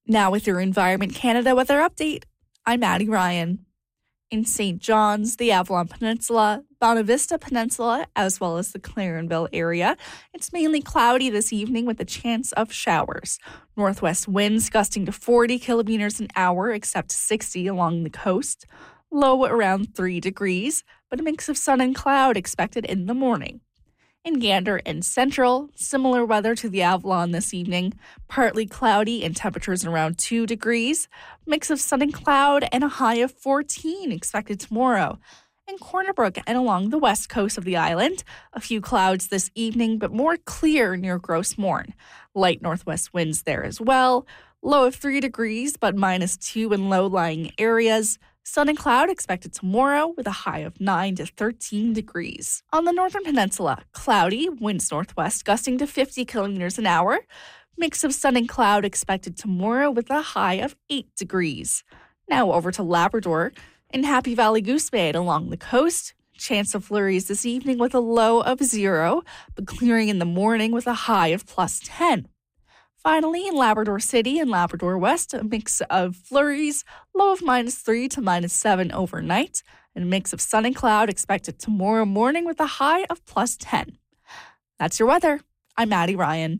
Now with your Environment Canada weather update, I'm Maddie Ryan. In St. John's, the Avalon Peninsula, Bonavista Peninsula, as well as the Clarenville area, it's mainly cloudy this evening with a chance of showers. Northwest winds gusting to 40 kilometers an hour, except 60 along the coast. Low around 3 degrees, but a mix of sun and cloud expected in the morning. In Gander and Central, similar weather to the Avalon this evening. Partly cloudy and temperatures around 2 degrees. Mix of sun and cloud and a high of 14 expected tomorrow. In Corner Brook and along the west coast of the island, a few clouds this evening, but more clear near Gross Morn. Light northwest winds there as well. Low of 3 degrees, but -2 in low-lying areas. Sun and cloud expected tomorrow with a high of 9 to 13 degrees. On the northern peninsula, cloudy, winds northwest gusting to 50 kilometers an hour. Mix of sun and cloud expected tomorrow with a high of 8 degrees. Now over to Labrador. In Happy Valley Goose Bay and along the coast, chance of flurries this evening with a low of 0, but clearing in the morning with a high of +10. Finally, in Labrador City and Labrador West, a mix of flurries, low of -3 to -7 overnight, and a mix of sun and cloud expected tomorrow morning with a high of +10. That's your weather. I'm Maddie Ryan.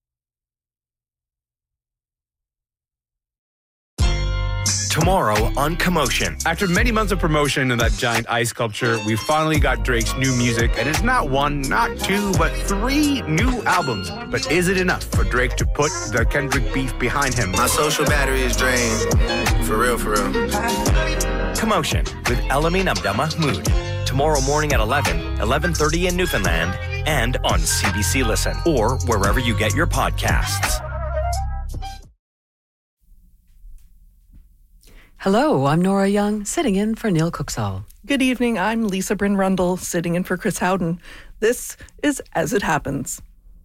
Tomorrow on Commotion. After many months of promotion in that giant ice sculpture, we finally got Drake's new music, and it's not 1, not 2, but 3 new albums. But is it enough for Drake to put the Kendrick beef behind him? My social battery is drained. For real, for real. Commotion with Elamin Abdelmahmoud. Tomorrow morning at 11:30 in Newfoundland, and on CBC Listen, or wherever you get your podcasts. Hello, I'm Nora Young, sitting in for Neil Cooksall. Good evening, I'm Lisa Bryn Rundle, sitting in for Chris Howden. This is As It Happens.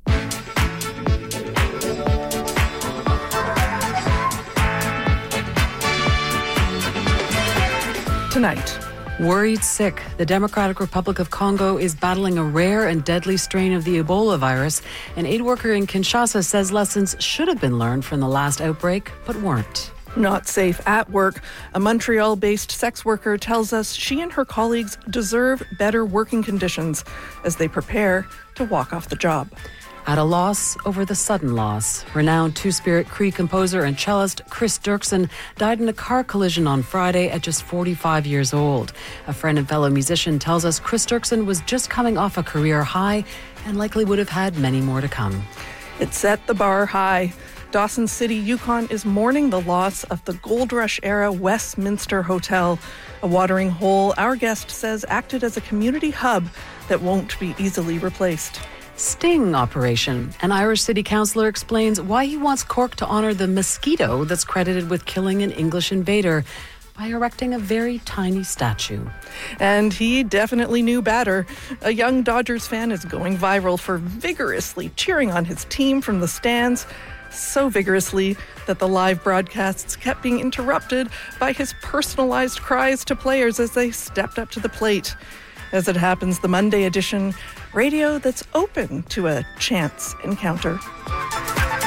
Tonight. Worried sick. The Democratic Republic of Congo is battling a rare and deadly strain of the Ebola virus. An aid worker in Kinshasa says lessons should have been learned from the last outbreak, but weren't. Not safe at work. A Montreal-based sex worker tells us she and her colleagues deserve better working conditions as they prepare to walk off the job. At a loss over the sudden loss. Renowned Two-Spirit Cree composer and cellist Chris Dirksen died in a car collision on Friday at just 45 years old. A friend and fellow musician tells us Chris Dirksen was just coming off a career high and likely would have had many more to come. It set the bar high. Dawson City, Yukon is mourning the loss of the Gold Rush-era Westminster Hotel, a watering hole our guest says acted as a community hub that won't be easily replaced. Sting operation. An Irish city councillor explains why he wants Cork to honour the mosquito that's credited with killing an English invader by erecting a very tiny statue. And he definitely knew better. A young Dodgers fan is going viral for vigorously cheering on his team from the stands, so vigorously that the live broadcasts kept being interrupted by his personalized cries to players as they stepped up to the plate. As it happens, the Monday edition, radio that's open to a chance encounter.